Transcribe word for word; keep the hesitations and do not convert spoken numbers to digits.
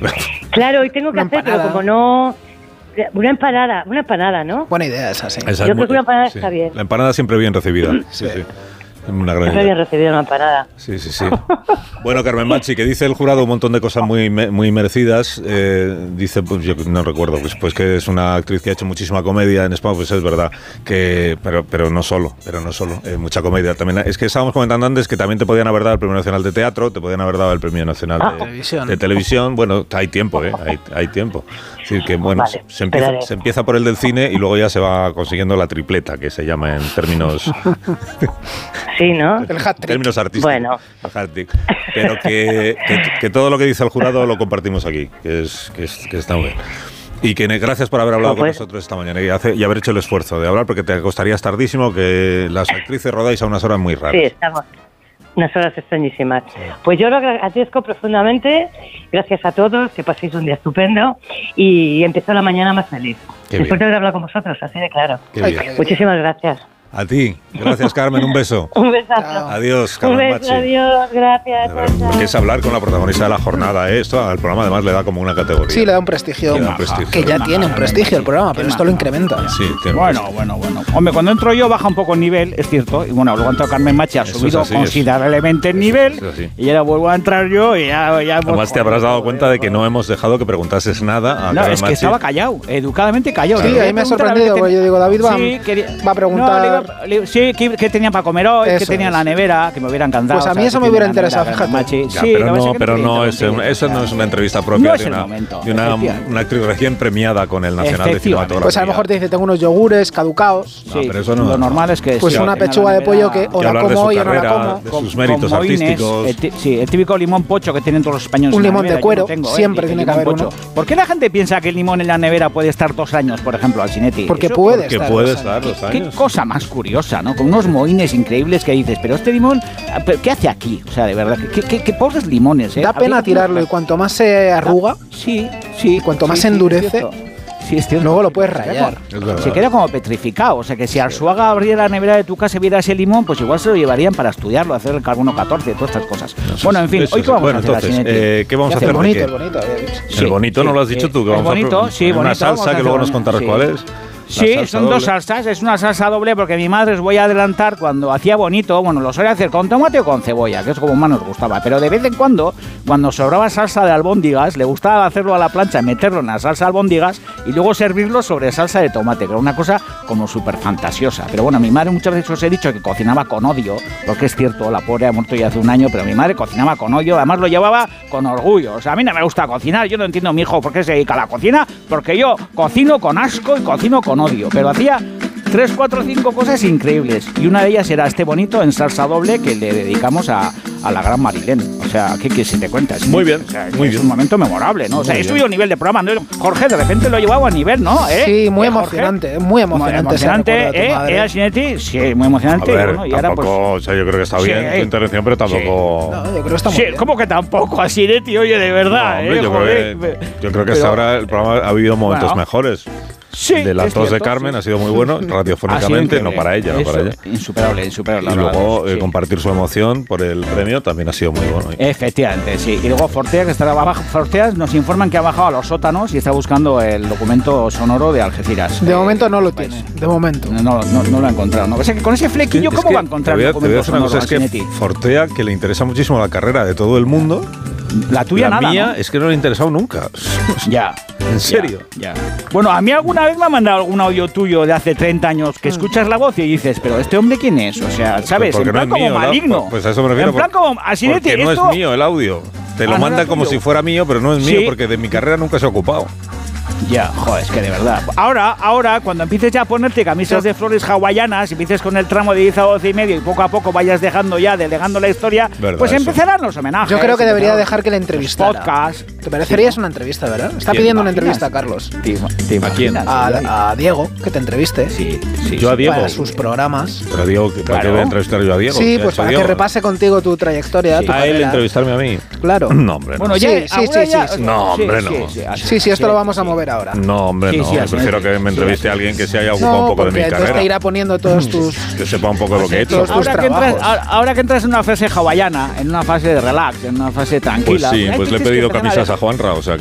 Claro, hoy tengo que Una hacer, empanada. pero como no... Una empanada, una empanada, ¿no? Buena idea esa, sí. Esa Yo es muy- creo que una empanada sí. está bien. La empanada siempre bien recibida. Sí, sí. Una gran Siempre idea. había recibido una empanada. Sí, sí, sí. Bueno, Carmen Machi, que dice el jurado un montón de cosas muy me- muy merecidas. Eh, dice, pues yo no recuerdo, pues, pues que es una actriz que ha hecho muchísima comedia en España, pues es verdad. que Pero pero no solo, pero no solo. Eh, mucha comedia también. Es que estábamos comentando antes que también te podían haber dado el Premio Nacional de Teatro, te podían haber dado el Premio Nacional Ah. de, Televisión. de Televisión. Bueno, hay tiempo, ¿eh? Hay, hay tiempo. Es decir, que bueno, Vale, se, empieza, esperaré. se empieza por el del cine y luego ya se va consiguiendo la tripleta, que se llama en términos... Sí, ¿no? El En hat-trick. términos artísticos. Bueno. El hat-trick. Pero que, que, que todo lo que dice el jurado lo compartimos aquí, que, es, que, es, que está muy bien. Y que gracias por haber hablado No, pues. con nosotros esta mañana y, hace, y haber hecho el esfuerzo de hablar, porque te costaría tardísimo, que las actrices rodáis a unas horas muy raras. Sí, estamos. Unas horas extrañísimas. Pues yo lo agradezco profundamente. Gracias a todos, que paséis un día estupendo y empezó la mañana más feliz. Qué Después bien. de haber hablado con vosotros, así de claro. Qué Ay, bien. Muchísimas gracias. A ti. Gracias, Carmen. Un beso. Un besazo. Chao. Adiós, Un Carmen beso, Machi. adiós, gracias. A ver, chao, chao. porque es hablar con la protagonista de la jornada, ¿eh? Esto al programa además le da como una categoría. Sí, le da un prestigio. Le da un prestigio. Que ya tiene un prestigio el programa, pero esto lo incrementa. Sí, tiene Bueno, bueno, bueno. Hombre, cuando entro yo baja un poco el nivel, es cierto. Y bueno, luego entró Carmen Machi, ha Eso subido es así, considerablemente el nivel. es así. Y ahora vuelvo a entrar yo y ya... ya hemos- Además te habrás dado cuenta de que no hemos dejado que preguntases nada a No, Carmen es que Machi. estaba callado, educadamente callado. Sí, Le ahí me ha pregunté a ver sorprendido, qué porque ten- yo digo, David va- Sí, quería- va a preguntar- No, le iba- le- sí, ¿qué, qué tenía para comer hoy? ¿Qué Eso tenía en es. la nevera? Que me hubiera encantado. Pues a mí ¿sabes? eso ¿Qué me hubiera tiene en la interesado, nevera, Carmen fíjate. Machi? Ya, Sí, pero lo que pasa no, es que pero quería no es, interrumpir. eso no es una entrevista propia No es de, el una, momento, de una, efectivamente. una actriz recién premiada con el Nacional de Efectivamente. Cinematografía. Pues a lo mejor te dice, tengo unos yogures caducados. No, Sí, pero eso no- lo normal es que... Pues sí, una tenga la pechuga de nevera- pollo que o Que la hablar de como su hoy o no la carrera, como. de con- sus méritos con mohines, artísticos. el ti- sí, el típico limón pocho que tienen todos los españoles. Un en la limón de nevera, yo cuero, lo tengo, ¿eh? siempre El tiene que limón haber pocho. ¿Por qué la gente piensa que el limón en la nevera puede estar dos años, por ejemplo, al Cinetti? Porque Eso- puede Que estar. puede o sea, estar los Qué años. cosa más curiosa, ¿no? Con unos mohines increíbles que dices, pero este limón, ¿pero ¿qué hace aquí? O sea, de verdad, qué, qué, qué pobres limones, ¿eh? Da Habría pena que- tirarlo y cuanto más se arruga, Sí, sí. Y cuanto sí, más sí, se es endurece, cierto. Sí, es cierto. luego lo puedes Se queda rayar. como- Es verdad. Se queda como petrificado. O sea, que si Arzuaga abriera la nevera de tu casa y viera ese limón, pues igual se lo llevarían para estudiarlo, hacer el carbono catorce, todas estas cosas. Bueno, en fin, Eso hoy es. qué vamos Bueno, a hacer, entonces, Asinetti? eh, ¿qué vamos a ¿Qué hacer? El ¿De bonito, qué? el bonito. eh. Sí, el bonito, ¿no sí, lo has dicho sí. tú? Que El vamos a bonito, pro- sí, una bonito, vamos salsa a que luego hacer nos un- contarás sí. cuál es. La Sí, salsa son dos doble. salsas. Es una salsa doble porque mi madre, os voy a adelantar, cuando hacía bonito, bueno, lo solía hacer con tomate o con cebolla, que es como más nos gustaba. Pero de vez en cuando, cuando sobraba salsa de albóndigas, le gustaba hacerlo a la plancha, meterlo en la salsa de albóndigas y luego servirlo sobre salsa de tomate, que era una cosa como súper fantasiosa. Pero bueno, mi madre muchas veces os he dicho que cocinaba con odio, porque es cierto, la pobre ha muerto ya hace un año, pero mi madre cocinaba con odio, además lo llevaba con orgullo. O sea, a mí no me gusta cocinar, yo no entiendo mi hijo por qué se dedica a la cocina, porque yo cocino con asco y cocino con odio, pero hacía tres, cuatro, cinco cosas increíbles. Y una de ellas era este bonito en salsa doble que le dedicamos a, a la gran Marilén. O sea, ¿qué quieres si te cuentas? Muy bien, O sea, muy es bien. un momento memorable, ¿no? O sea, Muy he bien. subido nivel de programa. ¿no? Jorge, de repente lo he llevado a nivel, ¿no? ¿Eh? Sí, muy ¿Eh, Jorge? emocionante, muy emocionante ese emocionante, recuerdo de tu ¿eh? madre. ¿Eh, Asinetti? Sí, muy A emocionante. ver, bueno, y ahora, tampoco, pues, o sea, yo creo que está Sí, bien tu intervención, pero tampoco... No, yo creo que está muy sí, bien. ¿cómo que tampoco Asinetti? Oye, de No, verdad, hombre, ¿eh? yo, Joder. creo que, yo creo que Pero- hasta ahora el programa ha habido momentos Bueno. mejores. Sí, de las es dos de cierto, Carmen sí. ha sido muy bueno, Ha sido radiofónicamente, no increíble. para ella, no Eso, para ella. Insuperable, insuperable. Y la verdad, luego eh, sí. compartir su emoción por el premio también ha sido muy bueno. Efectivamente, sí. Y luego Fortea, que está abajo, Fortea nos informan que ha bajado a los sótanos y está buscando el documento sonoro de Algeciras. De Eh, momento no lo vais. tiene, de momento. No, no, no, no lo ha encontrado. ¿no? O sea, que con ese flequillo, Es ¿cómo que va a encontrar te voy a, el te voy a documento decir una sonoro cosa, es que Asinetti? Fortea, que le interesa muchísimo la carrera de todo el mundo, La tuya la nada, mía ¿no? es que no le ha interesado nunca. Ya. ¿En serio? Ya, ya. Bueno, a mí alguna vez me ha mandado algún audio tuyo de hace treinta años que escuchas la voz y dices, pero ¿este hombre quién es? O sea, ¿sabes? Porque En no plan es como mío, ¿no? maligno. Pues a eso me refiero. En plan por- como Asinetti, Porque no esto- es mío el audio. Te lo Ah, no manda era como tuyo. si fuera mío, pero no es mío Sí. porque de mi carrera nunca se ha ocupado. Ya, joder, es que de verdad. Ahora, ahora, cuando empieces ya a ponerte camisas de flores hawaianas, y empieces con el tramo de diez a doce y medio y poco a poco vayas dejando ya, delegando la historia, Verdad, pues eso. empezarán los homenajes. Yo creo que debería empezarán dejar que le los entrevistara. podcasts. ¿Te parecerías una entrevista, verdad? Está ¿Quién? pidiendo una ¿Imaginas? entrevista, Carlos. ¿Te, te ¿A quién? imaginas? A, a Diego, que te entreviste. Sí, sí. Yo a sí. Diego. Para sus programas. Pero Diego, ¿para Claro. qué voy a entrevistar yo a Diego? Sí, ¿Qué ha pues hecho para que Diego? repase contigo tu trayectoria, Sí. tu A él carrera. entrevistarme a mí. Claro. No, hombre, no. Bueno, Sí, ya, sí, alguna sí, ya- sí, sí. No, hombre, no. Sí, sí, esto lo vamos a sí. mover ahora. No, hombre, Sí, no. sí, Yo así prefiero es. que me Sí, entreviste así a alguien es. que se haya ocupado No, un poco de porque mi entonces carrera. te irá poniendo todos tus... Que sepa un poco lo que he hecho. Todos tus Ahora que, entras, trabajos. ahora- ahora que entras en una fase hawaiana, en una fase de relax, en una fase Pues tranquila. sí, hay pues le he veces que pedido empezar camisas a- a Juanra, o sea